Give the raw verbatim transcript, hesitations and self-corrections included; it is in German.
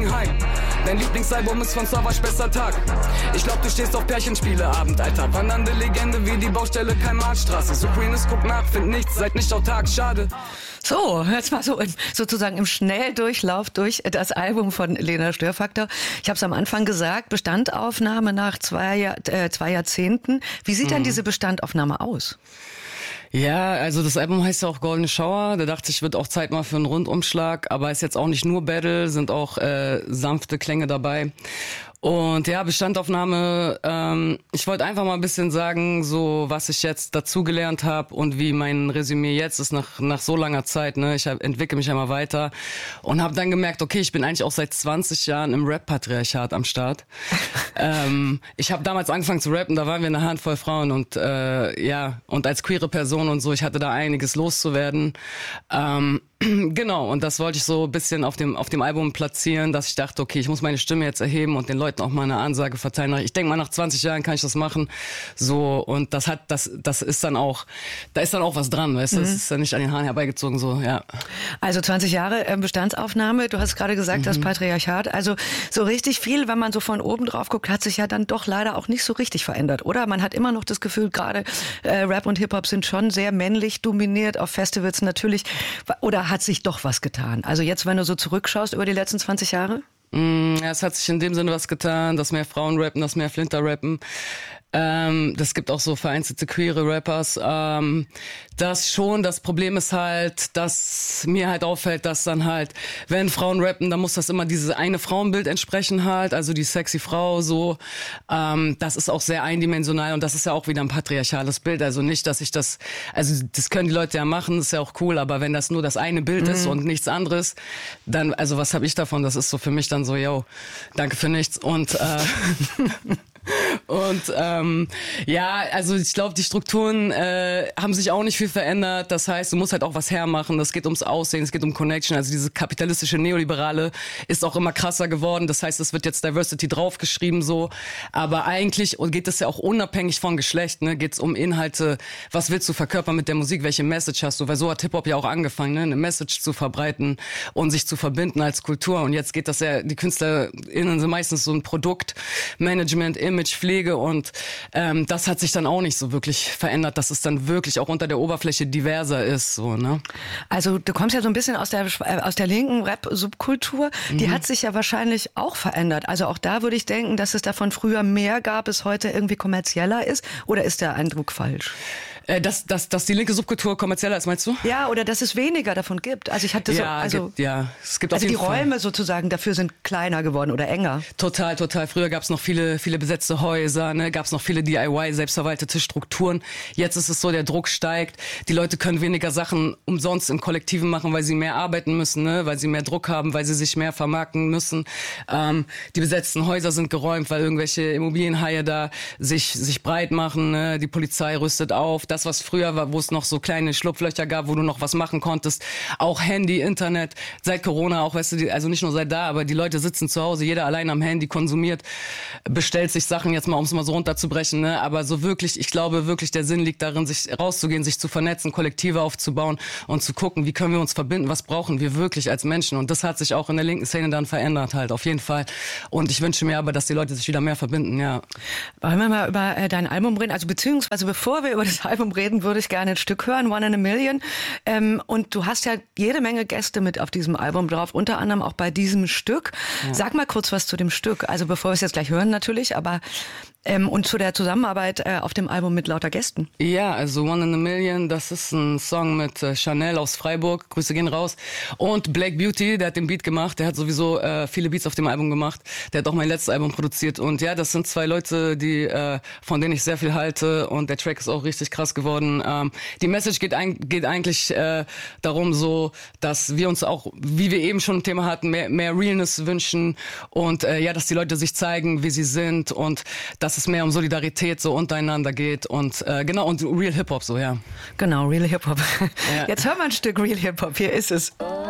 Gelegenheit. Dein Lieblingsalbum ist von Savage Bester Tag. Ich glaub, du stehst auf Pärchenspieleabend, Alter. Wandernde Legende wie die Baustelle Karl-Marx-Straße. Supremes, guck nach, find nichts, seid nicht autark, schade. So, jetzt mal so im, sozusagen im Schnelldurchlauf durch das Album von Lena Störfaktor. Ich habe es am Anfang gesagt, Bestandaufnahme nach zwei, Jahr, äh, zwei Jahrzehnten. Wie sieht mhm. denn diese Bestandaufnahme aus? Ja, also das Album heißt ja auch Golden Shower. Da dachte ich, wird auch Zeit mal für einen Rundumschlag. Aber ist jetzt auch nicht nur Battle, sind auch äh, sanfte Klänge dabei. Und ja, Bestandaufnahme, ähm, ich wollte einfach mal ein bisschen sagen, so was ich jetzt dazugelernt habe und wie mein Resümee jetzt ist nach nach so langer Zeit. Ne, ich hab, entwickle mich immer weiter und habe dann gemerkt, okay, ich bin eigentlich auch seit zwanzig Jahren im Rap-Patriarchat am Start. ähm, ich habe damals angefangen zu rappen, da waren wir eine Handvoll Frauen und äh, ja, und als queere Person und so, ich hatte da einiges loszuwerden. Ähm, Genau, und das wollte ich so ein bisschen auf dem auf dem Album platzieren, dass ich dachte, okay, ich muss meine Stimme jetzt erheben und den Leuten auch mal eine Ansage verteilen. Ich denke mal, nach zwanzig Jahren kann ich das machen. So, und das hat, das, das ist dann auch, da ist dann auch was dran, weißt du? Mhm. Das ist ja nicht an den Haaren herbeigezogen, so, ja. Also zwanzig Jahre Bestandsaufnahme, du hast gerade gesagt, mhm. das Patriarchat. Also so richtig viel, wenn man so von oben drauf guckt, hat sich ja dann doch leider auch nicht so richtig verändert, oder? Man hat immer noch das Gefühl, gerade äh, Rap und Hip-Hop sind schon sehr männlich dominiert, auf Festivals natürlich, oder hat sich doch was getan? Also jetzt, wenn du so zurückschaust über die letzten zwanzig Jahre? Mm, ja, es hat sich in dem Sinne was getan, dass mehr Frauen rappen, dass mehr Flinter rappen. Ähm, das gibt auch so vereinzelte queere Rappers. Ähm, das schon, das Problem ist halt, dass mir halt auffällt, dass dann halt, wenn Frauen rappen, dann muss das immer dieses eine Frauenbild entsprechen halt, also die sexy Frau so. Ähm, das ist auch sehr eindimensional und das ist ja auch wieder ein patriarchales Bild. Also nicht, dass ich das, also das können die Leute ja machen, ist ja auch cool, aber wenn das nur das eine Bild mhm. ist und nichts anderes, dann, also was habe ich davon? Das ist so für mich dann so, yo, danke für nichts und äh, Und ähm, ja, also ich glaube, die Strukturen äh, haben sich auch nicht viel verändert. Das heißt, du musst halt auch was hermachen. Das geht ums Aussehen, es geht um Connection. Also diese kapitalistische Neoliberale ist auch immer krasser geworden. Das heißt, es wird jetzt Diversity draufgeschrieben so. Aber eigentlich geht es ja auch unabhängig von Geschlecht. Ne, geht es um Inhalte. Was willst du verkörpern mit der Musik? Welche Message hast du? Weil so hat Hip-Hop ja auch angefangen, ne? Eine Message zu verbreiten und sich zu verbinden als Kultur. Und jetzt geht das ja, die KünstlerInnen sind meistens so ein Produkt, Management, Image, Pflege und ähm, das hat sich dann auch nicht so wirklich verändert, dass es dann wirklich auch unter der Oberfläche diverser ist. So, ne? Also du kommst ja so ein bisschen aus der, aus der linken Rap-Subkultur, die mhm. hat sich ja wahrscheinlich auch verändert. Also auch da würde ich denken, dass es davon früher mehr gab, bis heute irgendwie kommerzieller ist, oder ist der Eindruck falsch? Äh, dass, dass, dass die linke Subkultur kommerzieller ist, meinst du? Ja, oder dass es weniger davon gibt. Also ich hatte so, ja, also, gibt, ja, es gibt also auf die jeden Räume Fall. sozusagen dafür sind kleiner geworden oder enger. Total, total. Früher gab es noch viele, viele besetzte Häuser, ne, gab es noch viele D I Y, selbstverwaltete Strukturen. Jetzt ist es so, der Druck steigt. Die Leute können weniger Sachen umsonst im Kollektiven machen, weil sie mehr arbeiten müssen, ne, weil sie mehr Druck haben, weil sie sich mehr vermarkten müssen. Ähm, die besetzten Häuser sind geräumt, weil irgendwelche Immobilienhaie da sich, sich breit machen, ne, die Polizei rüstet auf. Das, was früher war, wo es noch so kleine Schlupflöcher gab, wo du noch was machen konntest. Auch Handy, Internet, seit Corona auch, weißt du, die, also nicht nur seit da, aber die Leute sitzen zu Hause, jeder allein am Handy, konsumiert, bestellt sich Sachen, jetzt mal, um es mal so runterzubrechen, ne? Aber so wirklich, ich glaube wirklich, der Sinn liegt darin, sich rauszugehen, sich zu vernetzen, Kollektive aufzubauen und zu gucken, wie können wir uns verbinden, was brauchen wir wirklich als Menschen. Und das hat sich auch in der linken Szene dann verändert halt, auf jeden Fall. Und ich wünsche mir aber, dass die Leute sich wieder mehr verbinden, ja. Wollen wir mal über äh, dein Album reden? Also beziehungsweise bevor wir über das Album reden, würde ich gerne ein Stück hören, One in a Million. Ähm, und du hast ja jede Menge Gäste mit auf diesem Album drauf, unter anderem auch bei diesem Stück. Ja. Sag mal kurz was zu dem Stück. Also bevor wir es jetzt gleich hören natürlich, aber ähm, und zu der Zusammenarbeit äh, auf dem Album mit lauter Gästen. Ja, also One in a Million, das ist ein Song mit äh, Chanel aus Freiburg, Grüße gehen raus. Und Black Beauty, der hat den Beat gemacht, der hat sowieso äh, viele Beats auf dem Album gemacht. Der hat auch mein letztes Album produziert. Und ja, das sind zwei Leute, die äh, von denen ich sehr viel halte. Und der Track ist auch richtig krass geworden. Ähm, die Message geht, ein, geht eigentlich äh, darum so, dass wir uns auch, wie wir eben schon ein Thema hatten, mehr, mehr Realness wünschen. Und äh, ja, dass die Leute sich zeigen, wie sie sind. Und dass es mehr um Solidarität so untereinander geht. Und äh, genau, und Real Hip-Hop so, ja. Genau, Real Hip-Hop. Ja. Jetzt hören wir ein Stück Real Hip-Hop. Hier ist es.